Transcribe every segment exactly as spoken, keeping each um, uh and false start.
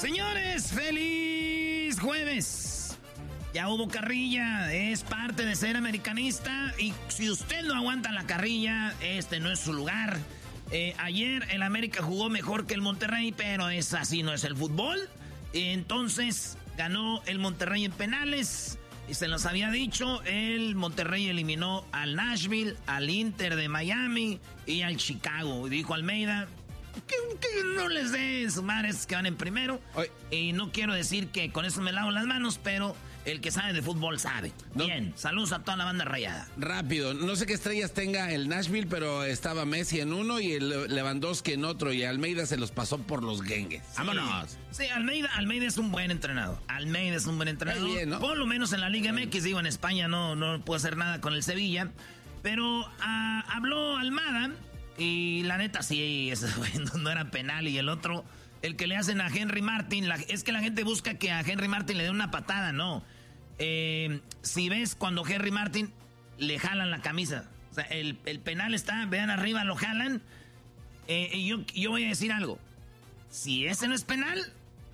Señores, feliz jueves. Ya hubo carrilla, es parte de ser americanista y si usted no aguanta la carrilla, este no es su lugar. Eh, ayer el América jugó mejor que el Monterrey, pero es así, no es el fútbol. Entonces ganó el Monterrey en penales y se los había dicho, el Monterrey eliminó al Nashville, al Inter de Miami y al Chicago. Y dijo Almeida que, que no les dé su madres que van en primero. Oye. Y no quiero decir que con eso me lavo las manos, pero el que sabe de fútbol sabe. No. Bien, saludos a toda la banda rayada. Rápido, no sé qué estrellas tenga el Nashville, pero estaba Messi en uno y el Lewandowski en otro, y Almeida se los pasó por los guengues. Sí. Vámonos. Sí, Almeida, Almeida es un buen entrenador. Almeida es un buen entrenador. Bien, ¿no? Por lo menos en la Liga M X, digo, en España no, no puede hacer nada con el Sevilla. Pero uh, habló Almada y la neta sí, ese no era penal. Y el otro, el que le hacen a Henry Martin, la, es que la gente busca que a Henry Martin le dé una patada, no. Eh, si ves cuando Henry Martin le jalan la camisa, o sea, el, el penal está, vean arriba, lo jalan. Eh, y yo, yo voy a decir algo. Si ese no es penal,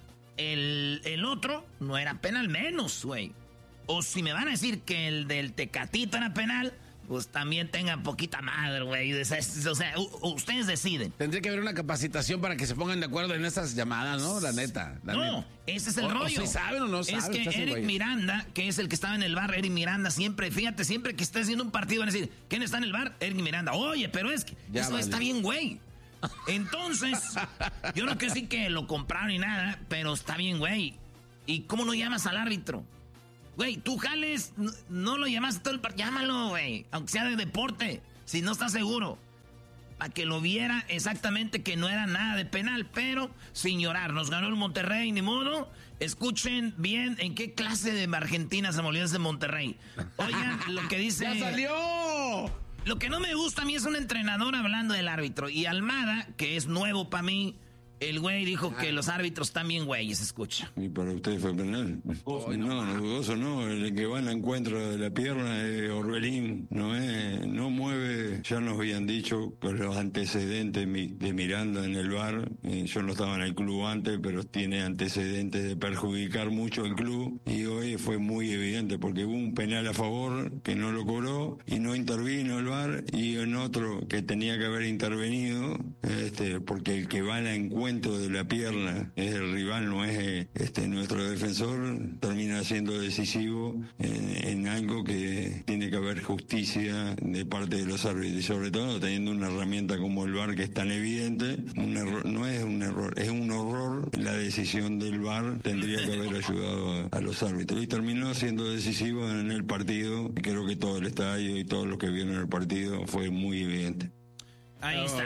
el, el otro no era penal menos, güey. O si me van a decir que el del Tecatito era penal, pues también tengan poquita madre, güey. O sea, ustedes deciden. Tendría que haber una capacitación para que se pongan de acuerdo en esas llamadas, ¿no? La neta. La no, neta. Ese es el o, rollo. O si saben o no saben. Es que Eric Miranda, que es el que estaba en el bar, Eric Miranda, siempre, fíjate, siempre que esté haciendo un partido van a decir, ¿quién está en el bar? Eric Miranda. Oye, pero es que ya eso vale. Está bien, güey. Entonces, yo no quiero decir que lo compraron ni nada, pero está bien, güey. ¿Y cómo no llamas al árbitro? Güey, tú jales, no, no lo llamaste todo el partido, llámalo, güey, aunque sea de deporte, si no estás seguro. Para que lo viera exactamente que no era nada de penal, pero sin llorar. Nos ganó el Monterrey, ni modo. Escuchen bien en qué clase de Argentina se molió ese Monterrey. Oigan, lo que dice... ¡Ya salió! Lo que no me gusta a mí es un entrenador hablando del árbitro. Y Almada, que es nuevo para mí... El güey dijo que los árbitros están bien güeyes, escucha. ¿Y para usted fue penal? Oh, no, no, dudoso no. El que va al encuentro de la pierna es Orbelín. No es, no mueve. Ya nos habían dicho con los antecedentes de Miranda en el V A R. Eh, yo no estaba en el club antes, pero tiene antecedentes de perjudicar mucho el club. Y hoy fue muy evidente porque hubo un penal a favor que no lo cobró y no intervino el V A R. Y en otro que tenía que haber intervenido, este, porque el que va al encuentro de la pierna es el rival, no es este nuestro defensor, termina siendo decisivo en, en algo que tiene que haber justicia de parte de los árbitros y sobre todo teniendo una herramienta como el V A R que es tan evidente. Un error, no es un error, es un horror. La decisión del V A R tendría que haber ayudado a, a los árbitros y terminó siendo decisivo en el partido. Creo que todo el estadio y todos los que vieron el partido fue muy evidente. Ahí está.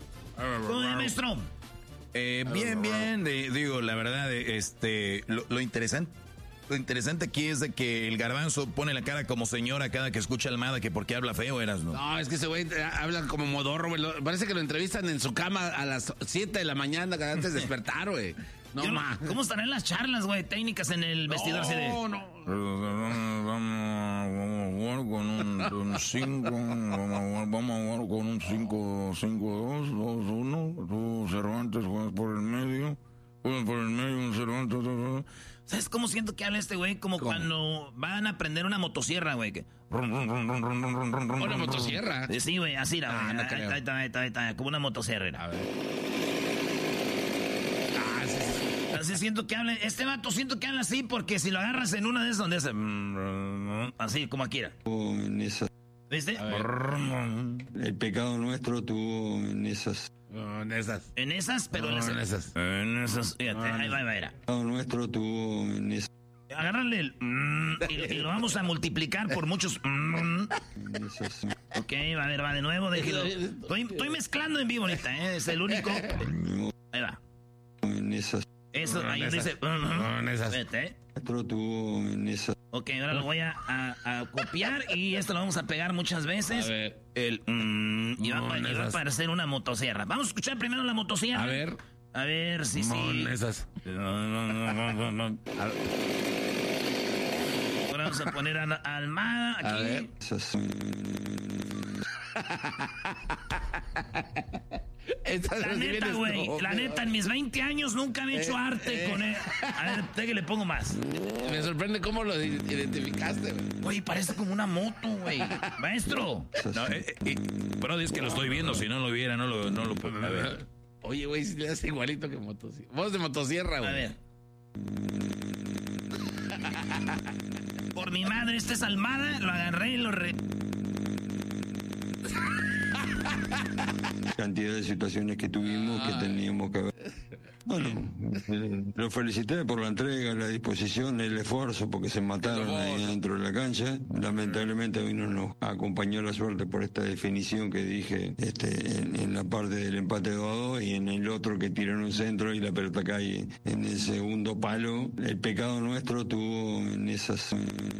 ¿Cómo es, maestro? Eh, bien, bien, de, digo, la verdad, este, lo, lo interesante, lo interesante aquí es de que el Garbanzo pone la cara como señora cada que escucha a Almada, que porque habla feo, eras, ¿no? No, es que ese güey habla como modorro, güey. Parece que lo entrevistan en su cama a las siete de la mañana antes de despertar, güey. No, Yo, ¿cómo estarán las charlas, güey, técnicas en el vestidor? No, así de... no. Vamos a jugar con un cinco, vamos a jugar con un cinco, cinco, dos, dos, uno. Tú, Cervantes, juegas por el medio. Juegas por el medio, un Cervantes, dos, dos. ¿Sabes cómo siento que habla este güey? Como ¿Cómo? Cuando van a prender una motosierra, güey. Que... ¿Una motosierra? Sí, güey, así, ah, güey. No ahí, ahí, ahí, ahí, ahí, ahí, como una motosierra. A ver. Así siento que habla, este vato siento que habla así porque si lo agarras en una de esas donde hace así como aquí era. En esa, ¿viste? El pecado nuestro tuvo en esas. No, en esas. En esas, pero no, en, en esas. En esas. Fíjate, no, ahí va, ahí va, era. El pecado nuestro tuvo en esas. Agárrale el mm, y, y lo vamos a multiplicar por muchos mm. Ok, va a ver, va de nuevo, déjelo. Estoy, estoy mezclando en vivo ahorita, ¿eh? Es el único. Ahí va. En esas. Eso, ahí dice. Uh, no, en esas. Vete, ¿eh? Nuestro tuvo en esas. Ok, ahora lo voy a, a, a copiar y esto lo vamos a pegar muchas veces. A ver. El mm, y, va, no, y va a parecer una motosierra. Vamos a escuchar primero la motosierra. A ver. A ver si sí. No, esas. Ahora vamos a poner a, a Almada aquí. A ver. Esas. La neta, güey. La neta, en mis veinte años nunca he hecho eh, arte eh. con él. A ver, ¿qué le pongo más? Me sorprende cómo lo identificaste, güey. Güey, parece como una moto, güey. Maestro. No, eh, eh, bro, es que lo estoy viendo. Si no lo viera, no lo, no lo puedo. A ver. Oye, güey, si le hace igualito que motosierra. Voz de motosierra, güey. A ver. Por mi madre, este es Almada. Lo agarré y lo re... Cantidad de situaciones que tuvimos que teníamos que ver. Bueno, eh, lo felicité por la entrega, la disposición, el esfuerzo, porque se mataron ahí dentro de la cancha. Lamentablemente hoy no nos acompañó la suerte por esta definición que dije este, en, en la parte del empate dos a dos y en el otro que tiraron un centro y la pelota cae en el segundo palo. El pecado nuestro tuvo en esas...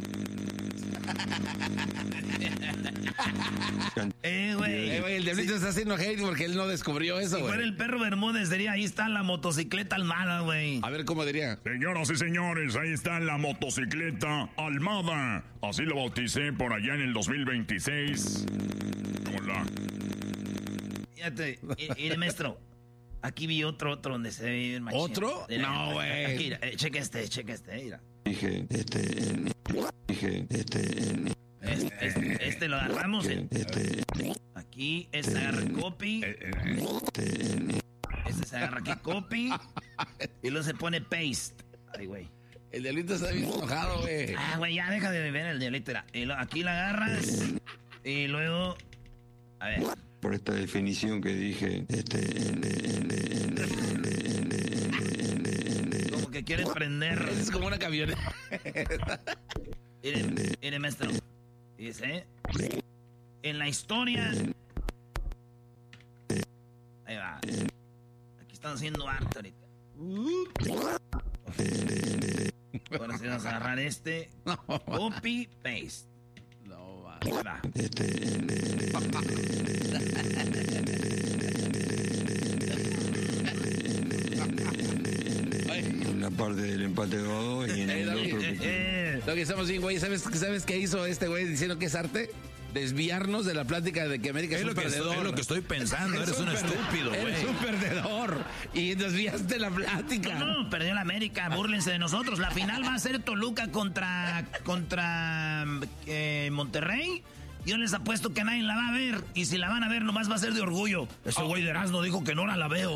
eh, güey. Eh, güey, el diablito sí. está haciendo hate porque él no descubrió eso, güey. Si fuera el perro Bermúdez, diría, ahí está la motocicleta Almada, güey. A ver, ¿cómo diría? Señoras y señores, ahí está la motocicleta Almada. Así lo bauticé por allá en el dos mil veintiséis. Hola. Fíjate, mire, maestro. Aquí vi otro, otro donde se ve el machín. ¿Otro? Mira, no, güey. Aquí, mira, eh, cheque este, cheque este, mira. Dije, este, en, dije, este, en, este, este, este lo agarramos. En, este, aquí, este agarra copy. Este, este se agarra aquí copy. Y luego se pone paste. Ay, güey. El diablito está bien enojado, güey. Ah, güey, ya deja de ver el diablito. Y lo, aquí la agarras. Y luego. A ver. Por esta definición que dije, este, como que quiere prender. Es como una camioneta. Miren, miren, maestro. Dice, en la historia. Ahí va. Aquí están haciendo arte ahorita. Ahora sí vamos a agarrar este. Copy, paste. No, va. Va. En la parte del empate dos a dos y en el otro que... Lo que estamos bien, güey. ¿Sabes, ¿Sabes qué hizo este güey diciendo que es arte? Desviarnos de la plática de que América es, es un perdedor. Estoy, es lo que estoy pensando, eres un estúpido, güey. Eres un perdedor y desviaste la plática. No, no, perdió la América, búrlense de nosotros. La final va a ser Toluca contra, contra eh, Monterrey. Yo les apuesto que nadie la va a ver. Y si la van a ver, nomás va a ser de orgullo. Ese güey de Erasmo dijo que no la veo.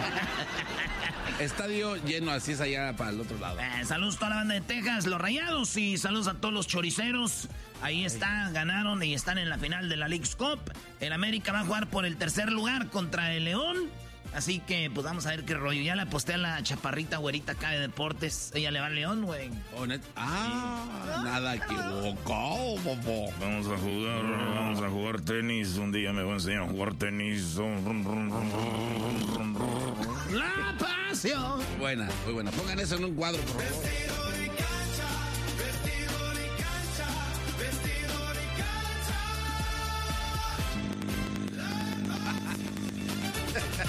Estadio lleno, así es allá para el otro lado. Eh, saludos a toda la banda de Texas, los Rayados, y saludos a todos los choriceros. Ahí está, ganaron y están en la final de la Leagues Cup. El América va a jugar por el tercer lugar contra el León. Así que, pues vamos a ver qué rollo. Ya le aposté a la chaparrita güerita acá de deportes. Ella le va al León, güey. Oh, ah, sí. Nada equivocado, bobo. Vamos a jugar, vamos a jugar tenis. Un día me voy a enseñar a jugar tenis. La pasión. Buena, muy buena. Pongan eso en un cuadro, por favor.